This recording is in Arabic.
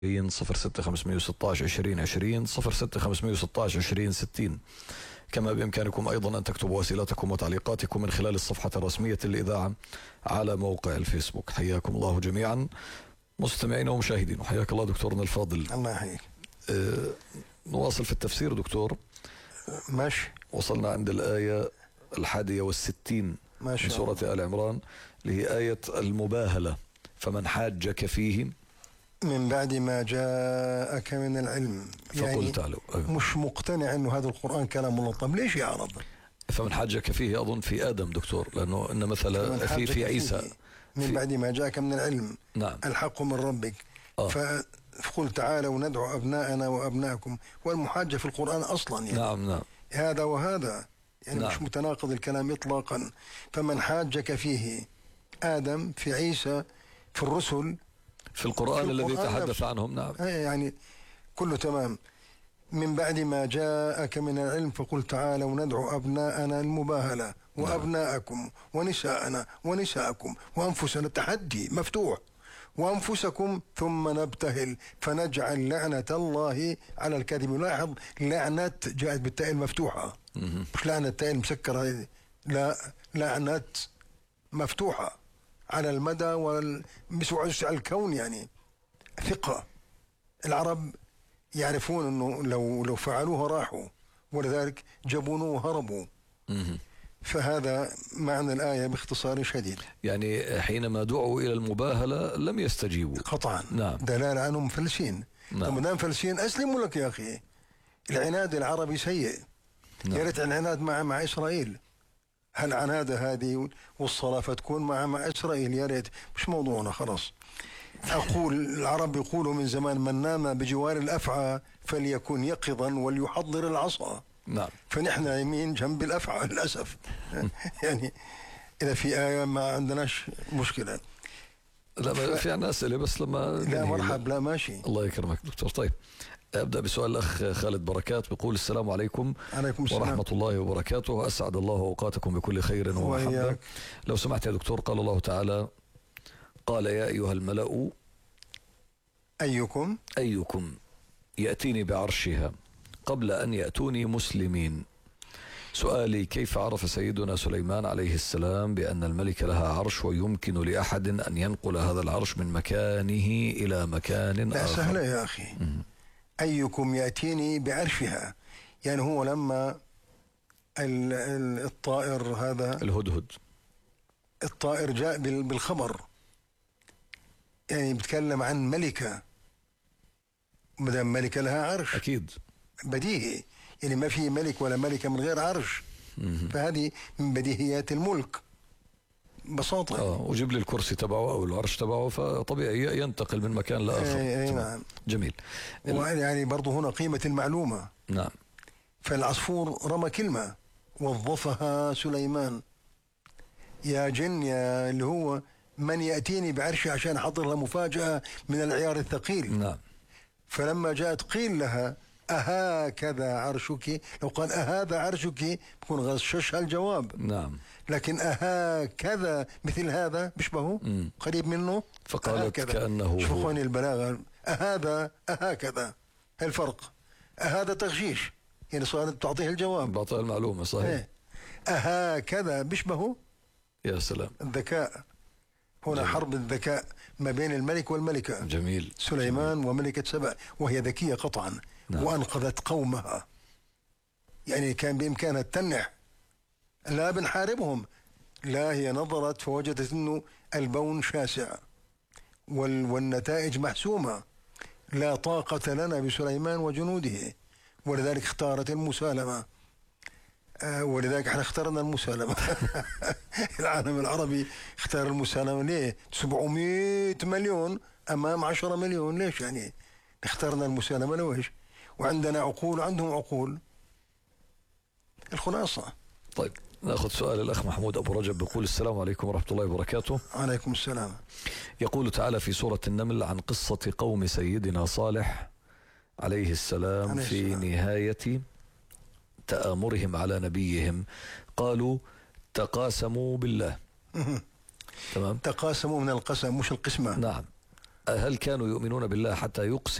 06 516 2020 06 516 2060. كما بإمكانكم أيضا أن تكتبوا أسئلتكم وتعليقاتكم من خلال الصفحة الرسمية للإذاعة على موقع الفيسبوك. حياكم الله جميعا مستمعين ومشاهدين، وحياك الله دكتورنا الفاضل. الله يحييك. نواصل في التفسير دكتور. ماشي. وصلنا عند الآية 61 من سورة آل عمران، اللي هي آية المباهلة. فمن حاجك فيه من بعد ما جاءك من العلم، فقل تعالوا. مش مقتنع انه هذا القرآن كلام الله. طب ليش يا رب؟ فمن حاجك فيه أظن في آدم دكتور، لأنه إن مثلا في عيسى من بعد ما جاءك من العلم. نعم. الحق من ربك. فقل تعالوا ندعو أبناءنا وأبناءكم، والمحاجة في القرآن أصلا يعني. نعم. هذا وهذا يعني. نعم. مش متناقض الكلام إطلاقا. فمن حاجك فيه آدم، في عيسى، في الرسل، في القرآن الذي تحدث عنهم. نعم. يعني كله تمام. من بعد ما جاءك من العلم فقل تعالوا ندعو أبناءنا المباهلة وأبناءكم ونساءنا ونساءكم وأنفسنا، التحدي مفتوح، وأنفسكم ثم نبتهل فنجعل لعنة الله على الكاذب. لاحظ لعنة جاءت بالتاء المفتوحة، مش لعنة التاء المسكرة، لا، لعنة مفتوحة على المدى والمسوع الكون يعني. ثقة. العرب يعرفون أنه لو فعلوها راحوا، ولذلك جبنوا وهربوا. فهذا معنى الآية باختصار شديد. يعني حينما دعوا إلى المباهلة لم يستجيبوا قطعا. نعم. دلالة عنهم فلسين. نعم. ما دام فلسين أسلموا لك يا أخي. العناد العربي سيء. نعم. يا ريت العناد مع إسرائيل. هالعنادة هذه والصلافة تكون مع إسرائيل، يا ريت. مش موضوعنا خلاص. أقول العرب يقولوا من زمان: من نام بجوار الأفعى فليكن يقظا وليحضر العصا. نعم. فنحن يمين جنب الأفعى للأسف. يعني إذا في آية ما عندناش مشكلة. لا في عنا أسئلة بس لما لا مرحب. لا ماشي. الله يكرمك دكتور. طيب أبدأ بسؤال الأخ خالد بركات، بيقول: السلام عليكم ورحمة الله وبركاته، أسعد الله أوقاتكم بكل خير ومحبة. لو سمحت يا دكتور، قال الله تعالى: قال يا أيها الملأ أيكم يأتيني بعرشها قبل أن يأتوني مسلمين. سؤالي: كيف عرف سيدنا سليمان عليه السلام بأن الملك لها عرش، ويمكن لأحد أن ينقل هذا العرش من مكانه إلى مكان آخر؟ لا سهلة يا أخي. أيكم يأتيني بعرشها، يعني هو لما الطائر هذا الهدهد، الطائر جاء بالخبر، يعني بتكلم عن ملكة، مدام ملكة لها عرش أكيد بديهي، يعني ما في ملك ولا ملكة من غير عرش. فهذه من بديهيات الملك ببساطة. وجيب لي الكرسي تبعه أو العرش تبعه، فطبيعي ينتقل من مكان لآخر. نعم. جميل. يعني برضو هنا قيمة المعلومة. نعم. فالعصفور رمى كلمة وظفها سليمان: يا جن، يا اللي هو من يأتيني بعرشي، عشان حضر لها مفاجأة من العيار الثقيل. نعم. فلما جاءت قيل لها: أهكذا عرشك، لو قال أهذا عرشك بكون غششها الجواب. نعم. لكن أهكذا مثل هذا بيشبهه، قريب منه، فقالت كأنه شوف اخواني البلاغة: أهذا أهكذا، الفرق. أهذا تغشيش، يعني صارت تعطيه الجواب، بعطيها المعلومة. صحيح. أهكذا بيشبهه. يا سلام. الذكاء هنا. جميل. حرب الذكاء ما بين الملك والملكة. جميل. سليمان جميل. وملكة سبأ، وهي ذكية قطعا. نعم. وأنقذت قومها، يعني كان بإمكانها تنح: لا بنحاربهم. لا، هي نظرت فوجدت أنه البون شاسع والنتائج محسومة، لا طاقة لنا بسليمان وجنوده، ولذلك اختارت المسالمة. ولذلك احنا اخترنا المسالمة. العالم العربي اختار المسالمة. ليه؟ 700 مليون أمام 10 مليون. ليش يعني اخترنا المسالمة؟ لويش؟ وعندنا عقول، عندهم عقول. الخلاصة. طيب نأخذ سؤال الأخ محمود أبو رجب، بيقول: السلام عليكم ورحمة الله وبركاته. عليكم السلام. يقول تعالى في سورة النمل عن قصة قوم سيدنا صالح عليه السلام في نهاية تآمرهم على نبيهم، قالوا: تقاسموا بالله. تمام. تقاسموا من القسم، مش القسمة. نعم. هل كانوا يؤمنون بالله حتى